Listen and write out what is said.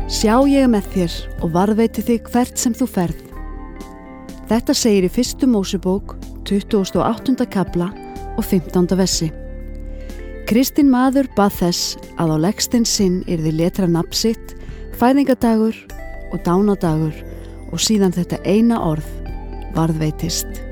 Sjá ég með þér og varðveiti þig hvert sem þú ferð. Þetta segir í 1. Mósebók, 28. kafla og 15. versi. Kristinn maður bað þess að á legstinn sinn yrði letra nafn sitt, fæðingadagur og dánadagur og síðan þetta eina orð varðveitist.